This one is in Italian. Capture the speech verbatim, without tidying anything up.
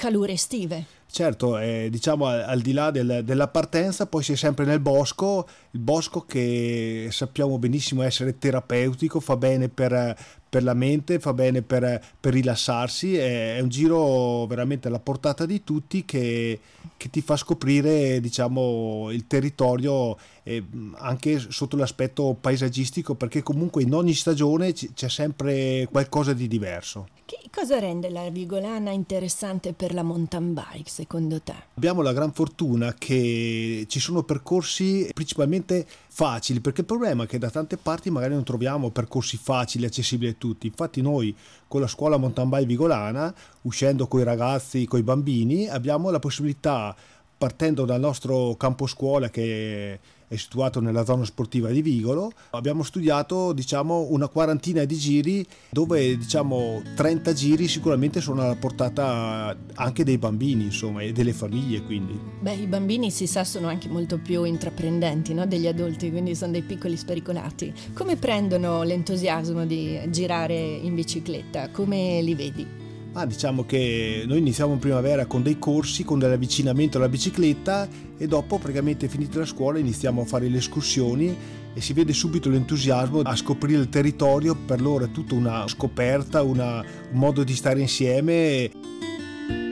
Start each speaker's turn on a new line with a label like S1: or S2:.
S1: calure estive.
S2: Certo, eh, diciamo al, al di là del, della partenza, poi si è sempre nel bosco, il bosco che sappiamo benissimo essere terapeutico, fa bene per, per la mente, fa bene per, per rilassarsi, è, è un giro veramente alla portata di tutti che, che ti fa scoprire, diciamo, il territorio eh, anche sotto l'aspetto paesaggistico, perché comunque in ogni stagione c- c'è sempre qualcosa di diverso.
S1: Che cosa rende la Vigolana interessante per la mountain bike, secondo te?
S2: Abbiamo la gran fortuna che ci sono percorsi principalmente facili, perché il problema è che da tante parti magari non troviamo percorsi facili, accessibili a tutti. Infatti noi con la scuola mountain bike Vigolana, uscendo con i ragazzi, con i bambini, abbiamo la possibilità, partendo dal nostro campo scuola che è situato nella zona sportiva di Vigolo, abbiamo studiato diciamo una quarantina di giri dove diciamo trenta giri sicuramente sono alla portata anche dei bambini, insomma, e delle famiglie, quindi.
S1: Beh, i bambini si sa sono anche molto più intraprendenti, no, degli adulti, quindi sono dei piccoli spericolati. Come prendono l'entusiasmo di girare in bicicletta? Come li vedi?
S2: Ah, diciamo che noi iniziamo in primavera con dei corsi, con dell'avvicinamento alla bicicletta e dopo praticamente finita la scuola iniziamo a fare le escursioni e si vede subito l'entusiasmo a scoprire il territorio. Per loro è tutta una scoperta, una, un modo di stare insieme.